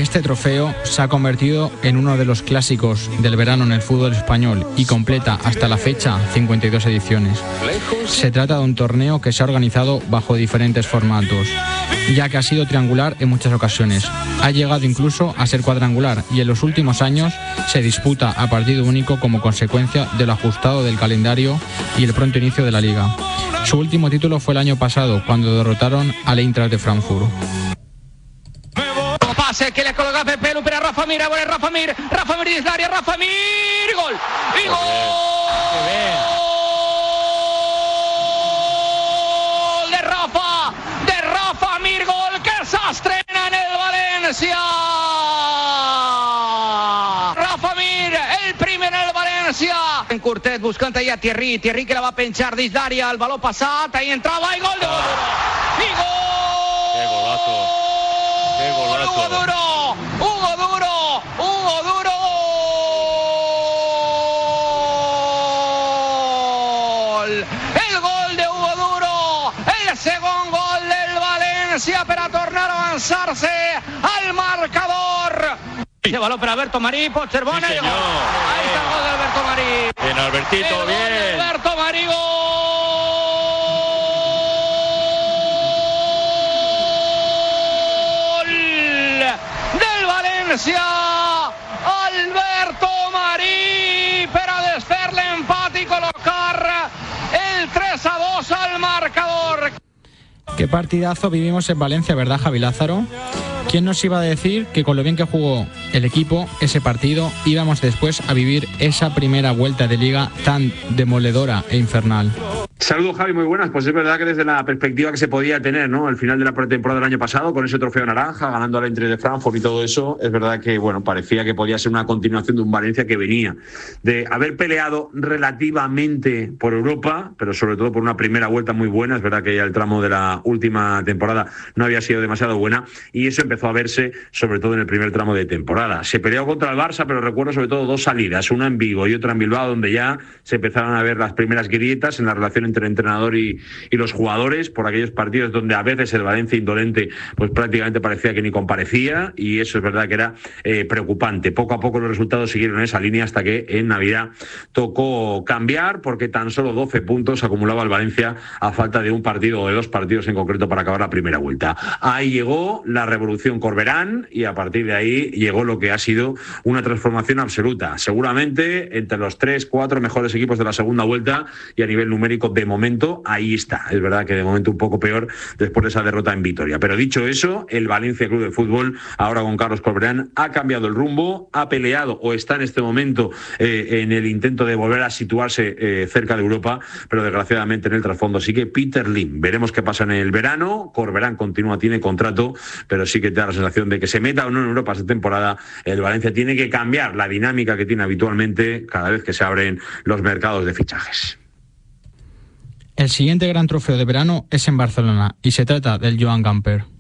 Este trofeo se ha convertido en uno de los clásicos del verano en el fútbol español y completa hasta la fecha 52 ediciones. Se trata de un torneo que se ha organizado bajo diferentes formatos, ya que ha sido triangular en muchas ocasiones. Ha llegado incluso a ser cuadrangular y en los últimos años se disputa a partido único como consecuencia de lo ajustado del calendario y el pronto inicio de la liga. Su último título fue el año pasado, cuando derrotaron al Eintracht de Frankfurt. Pase que le coloca Pepe Lu per a Rafa Mir, vuole Rafa Mir dins l'àrea, Rafa Mir, gol! I gol! De Rafa Mir, gol que s'estrena en el València! Rafa Mir, el primer en el València! En curtet, buscant ahí a Thierry que la va penjar dins l'àrea, el baló passat, ahí entrava i gol de Hugo Duro! I gol! ¡Qué golazo! ¡Qué golazo! Hugo Duro. El gol de Hugo Duro, el segon gol del València per a tornar a avançar-se al marcador. Ese balón para Alberto Marí, pot ser bona. Sí, Ahí está el gol de Alberto Marí. Bien, Albertito, el bien. Gol de Alberto Marí, gol del València. Alberto Marí per a desfer l'empat i colocar el 3-2 al marcador. Qué partidazo vivimos en Valencia, ¿verdad, Javi Lázaro? ¿Quién nos iba a decir que con lo bien que jugó el equipo ese partido íbamos después a vivir esa primera vuelta de liga tan demoledora e infernal? Saludos, Javi, muy buenas. Pues es verdad que desde la perspectiva que se podía tener, ¿no?, al final de la pretemporada del año pasado, con ese trofeo naranja, ganando al Eintracht de Frankfurt y todo eso, es verdad que, bueno, parecía que podía ser una continuación de un Valencia que venía de haber peleado relativamente por Europa, pero sobre todo por una primera vuelta muy buena. Es verdad que ya el tramo de la última temporada no había sido demasiado buena y eso empezó a verse sobre todo en el primer tramo de temporada. Se peleó contra el Barça, pero recuerdo sobre todo dos salidas, una en Vigo y otra en Bilbao, donde ya se empezaron a ver las primeras grietas en la relación entre el entrenador y los jugadores, por aquellos partidos donde a veces el Valencia indolente pues prácticamente parecía que ni comparecía, y eso es verdad que era preocupante. Poco a poco los resultados siguieron en esa línea hasta que en Navidad tocó cambiar, porque tan solo 12 puntos acumulaba el Valencia a falta de un partido o de dos partidos en concreto para acabar la primera vuelta. Ahí llegó la revolución Corberán y a partir de ahí llegó lo que ha sido una transformación absoluta, seguramente entre los 3-4 mejores equipos de la segunda vuelta, y a nivel numérico de momento ahí está. Es verdad que de momento un poco peor después de esa derrota en Vitoria, pero dicho eso, el Valencia Club de Fútbol ahora con Carlos Corberán ha cambiado el rumbo, ha peleado o está en este momento en el intento de volver a situarse cerca de Europa, pero desgraciadamente en el trasfondo sigue Peter Lim. Veremos qué pasa en el verano. Corberán continúa, tiene contrato, pero sí que te da la sensación de que se meta o no en Europa esta temporada, el Valencia tiene que cambiar la dinámica que tiene habitualmente cada vez que se abren los mercados de fichajes. El siguiente gran trofeo de verano es en Barcelona y se trata del Joan Gamper.